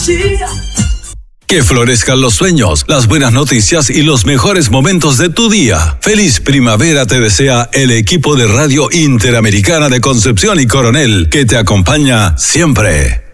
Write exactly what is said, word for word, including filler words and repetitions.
fantasía. Que florezcan los sueños, las buenas noticias y los mejores momentos de tu día. Feliz primavera te desea el equipo de Radio Interamericana de Concepción y Coronel, que te acompaña siempre.